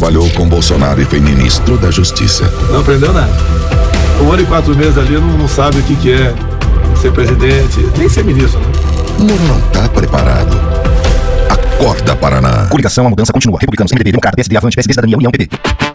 trabalhou com Bolsonaro e foi ministro da Justiça. Não aprendeu nada. 1 ano e 4 meses ali não sabe o que é ser presidente, nem ser ministro, né? Moro não tá preparado. Acorda, Paraná. Coligação, a mudança continua. Republicanos, MDB, Democrata, PSD, Avante, PSD, Cidadania, União, PP.